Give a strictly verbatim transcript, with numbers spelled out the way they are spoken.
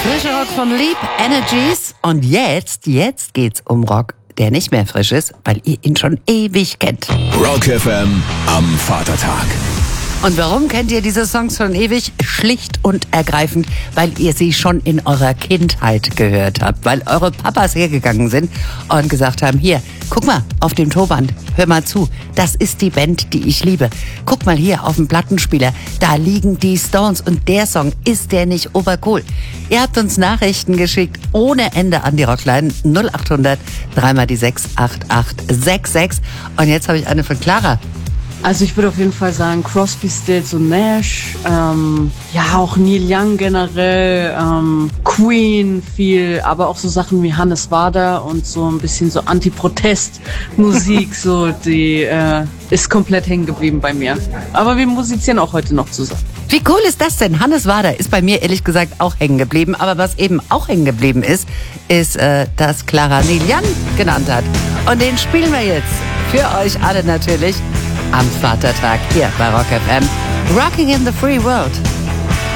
Frischer Rock von Leap Energies. Und jetzt, jetzt geht's um Rock, der nicht mehr frisch ist, weil ihr ihn schon ewig kennt. Rock F M am Vatertag. Und warum kennt ihr diese Songs schon ewig? Schlicht und ergreifend, weil ihr sie schon in eurer Kindheit gehört habt. Weil eure Papas hergegangen sind und gesagt haben, hier, guck mal auf dem Tonband, hör mal zu, das ist die Band, die ich liebe. Guck mal hier auf dem Plattenspieler, da liegen die Stones und der Song, ist der nicht obercool? Ihr habt uns Nachrichten geschickt ohne Ende an die Rockline null acht hundert, dreimal die sechs acht acht sechs sechs. Und jetzt habe ich eine von Clara. Also ich würde auf jeden Fall sagen Crosby, Stills und Nash, ähm, ja auch Neil Young generell, ähm, Queen viel, aber auch so Sachen wie Hannes Wader und so ein bisschen so Anti-Protest-Musik, so die äh, ist komplett hängen geblieben bei mir. Aber wir musizieren auch heute noch zusammen. Wie cool ist das denn? Hannes Wader ist bei mir ehrlich gesagt auch hängen geblieben. Aber was eben auch hängen geblieben ist, ist, äh, dass Clara Neil Young genannt hat. Und den spielen wir jetzt für euch alle natürlich am Vatertag hier bei Rock F M. Rocking in the Free World.